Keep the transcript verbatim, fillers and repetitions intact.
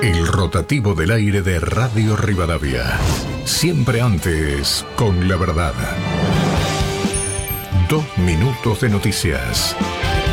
El rotativo del aire de Radio Rivadavia. Siempre antes, con la verdad. Dos minutos de noticias.